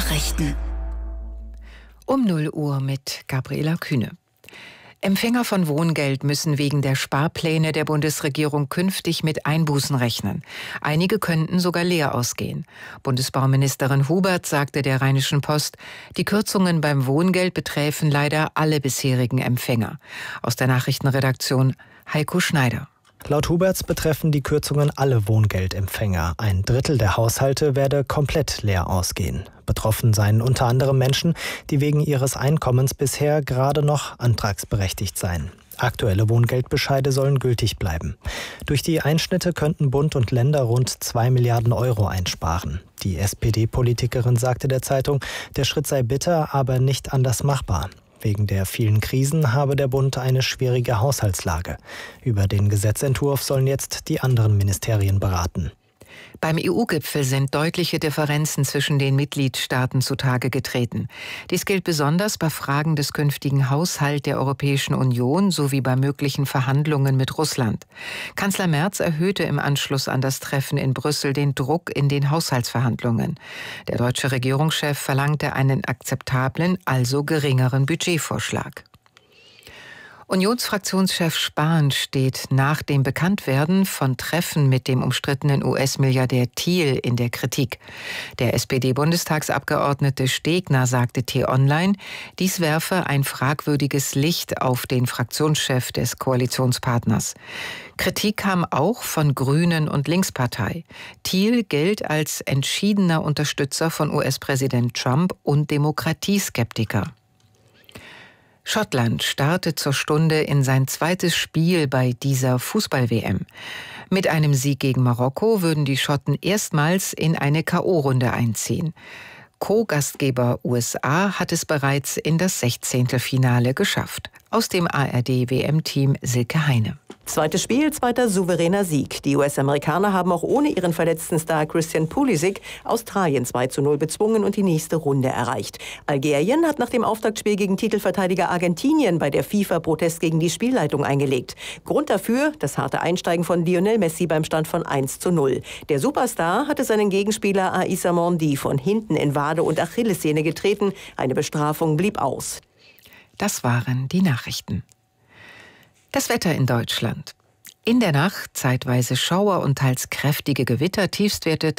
Nachrichten. Um 0 Uhr mit Gabriela Kühne. Empfänger von Wohngeld müssen wegen der Sparpläne der Bundesregierung künftig mit Einbußen rechnen. Einige könnten sogar leer ausgehen. Bundesbauministerin Hubert sagte der Rheinischen Post, die Kürzungen beim Wohngeld beträfen leider alle bisherigen Empfänger. Aus der Nachrichtenredaktion Heiko Schneider. Laut Huberts betreffen die Kürzungen alle Wohngeldempfänger. 1/3 der Haushalte werde komplett leer ausgehen. Betroffen seien unter anderem Menschen, die wegen ihres Einkommens bisher gerade noch antragsberechtigt seien. Aktuelle Wohngeldbescheide sollen gültig bleiben. Durch die Einschnitte könnten Bund und Länder rund 2 Milliarden Euro einsparen. Die SPD-Politikerin sagte der Zeitung, der Schritt sei bitter, aber nicht anders machbar. Wegen der vielen Krisen habe der Bund eine schwierige Haushaltslage. Über den Gesetzentwurf sollen jetzt die anderen Ministerien beraten. Beim EU-Gipfel sind deutliche Differenzen zwischen den Mitgliedstaaten zutage getreten. Dies gilt besonders bei Fragen des künftigen Haushalts der Europäischen Union sowie bei möglichen Verhandlungen mit Russland. Kanzler Merz erhöhte im Anschluss an das Treffen in Brüssel den Druck in den Haushaltsverhandlungen. Der deutsche Regierungschef verlangte einen akzeptablen, also geringeren Budgetvorschlag. Unionsfraktionschef Spahn steht nach dem Bekanntwerden von Treffen mit dem umstrittenen US-Milliardär Thiel in der Kritik. Der SPD-Bundestagsabgeordnete Stegner sagte T-Online, dies werfe ein fragwürdiges Licht auf den Fraktionschef des Koalitionspartners. Kritik kam auch von Grünen und Linkspartei. Thiel gilt als entschiedener Unterstützer von US-Präsident Trump und Demokratieskeptiker. Schottland startet zur Stunde in sein zweites Spiel bei dieser Fußball-WM. Mit einem Sieg gegen Marokko würden die Schotten erstmals in eine K.O.-Runde einziehen. Co-Gastgeber USA hat es bereits in das 16. Finale geschafft. Aus dem ARD-WM-Team Silke Heine. Zweites Spiel, zweiter souveräner Sieg. Die US-Amerikaner haben auch ohne ihren verletzten Star Christian Pulisic Australien 2:0 bezwungen und die nächste Runde erreicht. Algerien hat nach dem Auftaktspiel gegen Titelverteidiger Argentinien bei der FIFA Protest gegen die Spielleitung eingelegt. Grund dafür das harte Einsteigen von Lionel Messi beim Stand von 1:0. Der Superstar hatte seinen Gegenspieler Aissa Mondi von hinten in Wade und Achillessehne getreten. Eine Bestrafung blieb aus. Das waren die Nachrichten. Das Wetter in Deutschland. In der Nacht zeitweise Schauer und teils kräftige Gewitter, Tiefstwerte